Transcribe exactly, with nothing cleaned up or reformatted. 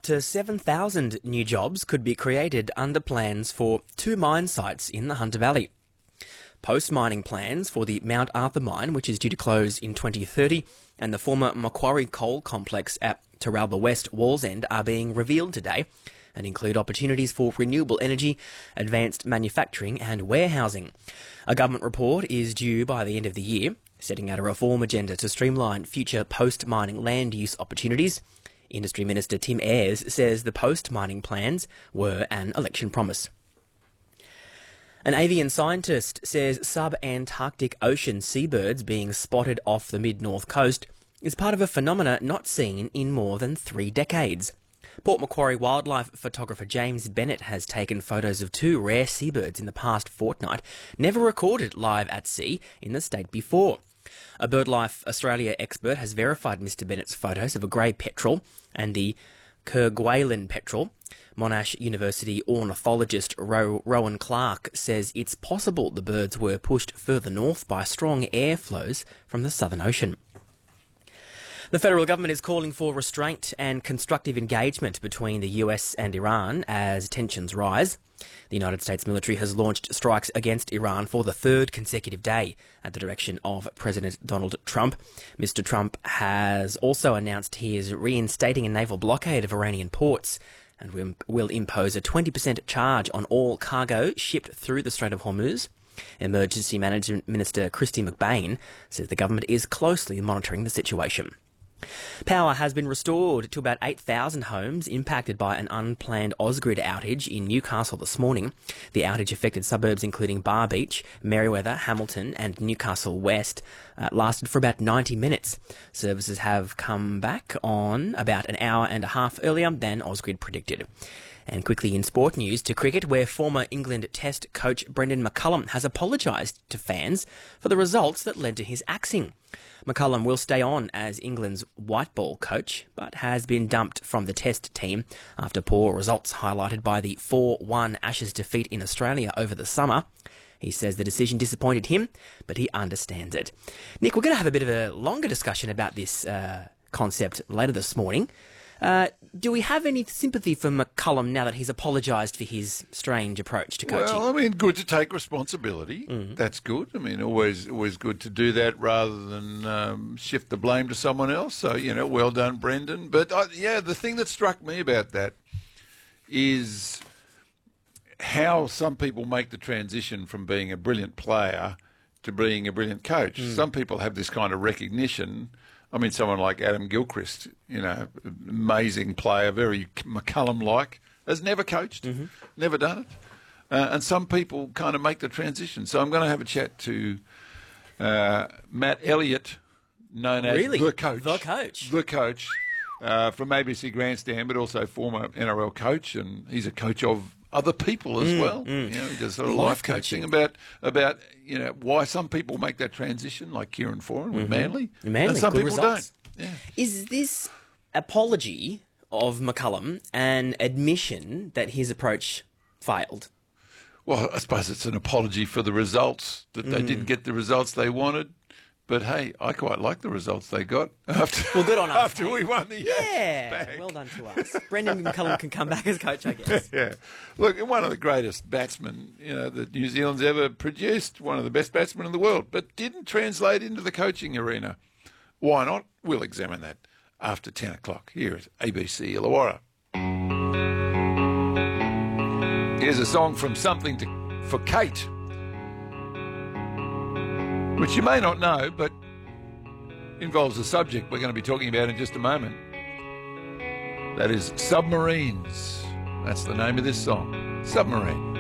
Up to seven thousand new jobs could be created under plans for two mine sites in the Hunter Valley. Post-mining plans for the Mount Arthur mine, which is due to close in twenty thirty, and the former Macquarie coal complex at Taralba West, Wallsend, are being revealed today and include opportunities for renewable energy, advanced manufacturing and warehousing. A government report is due by the end of the year, setting out a reform agenda to streamline future post-mining land use opportunities. Industry Minister Tim Ayres says the post-mining plans were an election promise. An avian scientist says sub-Antarctic ocean seabirds being spotted off the mid-north coast is part of a phenomena not seen in more than three decades. Port Macquarie wildlife photographer James Bennett has taken photos of two rare seabirds in the past fortnight, never recorded live at sea in the state before. A BirdLife Australia expert has verified Mister Bennett's photos of a grey petrel and the Kerguelen petrel. Monash University ornithologist Ro- Rowan Clark says it's possible the birds were pushed further north by strong air flows from the Southern Ocean. The federal government is calling for restraint and constructive engagement between the U S and Iran as tensions rise. The United States military has launched strikes against Iran for the third consecutive day at the direction of President Donald Trump. Mister Trump has also announced he is reinstating a naval blockade of Iranian ports and will impose a twenty percent charge on all cargo shipped through the Strait of Hormuz. Emergency Management Minister Christy McBain says the government is closely monitoring the situation. Power has been restored to about eight thousand homes impacted by an unplanned Ausgrid outage in Newcastle this morning. The outage affected suburbs including Bar Beach, Merriweather, Hamilton and Newcastle West. Uh, lasted for about ninety minutes. Services have come back on about an hour and a half earlier than Ausgrid predicted. And quickly in sport news to cricket, where former England Test coach Brendan McCullum has apologised to fans for the results that led to his axing. McCullum will stay on as England's white ball coach, but has been dumped from the Test team after poor results highlighted by the four one Ashes defeat in Australia over the summer. He says the decision disappointed him, but he understands it. Nick, we're going to have a bit of a longer discussion about this uh, concept later this morning. Uh, do we have any sympathy for McCullum now that he's apologised for his strange approach to coaching? Well, I mean, good to take responsibility. Mm. That's good. I mean, always always good to do that rather than um, shift the blame to someone else. So, you know, well done, Brendan. But, uh, yeah, the thing that struck me about that is how some people make the transition from being a brilliant player to being a brilliant coach. Mm. Some people have this kind of recognition. I mean, someone like Adam Gilchrist, you know, amazing player, very McCullum-like, has never coached, mm-hmm. never done it. Uh, and some people kind of make the transition. So I'm going to have a chat to uh, Matt Elliott, known as really? the coach. The coach. The coach uh, from A B C Grandstand, but also former N R L coach, and he's a coach of other people as mm, well. Mm. You know, he does sort of life coaching, coaching about about you know why some people make that transition, like Kieran Foran with mm-hmm. Manly, Manly, and some good people results. don't. Yeah. Is this apology of McCullum an admission that his approach failed? Well, I suppose it's an apology for the results, that they mm. didn't get the results they wanted. But hey, I quite like the results they got after, well, good on us, after hey? we won the yeah. back. Well done to us. Brendan McCullum can come back as coach, I guess. yeah. Look, one of the greatest batsmen, you know, that New Zealand's ever produced, one of the best batsmen in the world, but didn't translate into the coaching arena. Why not? We'll examine that after ten o'clock here at A B C Illawarra. Here's a song from Something to, for Kate, which you may not know, but involves a subject we're going to be talking about in just a moment. That is submarines. That's the name of this song, Submarine.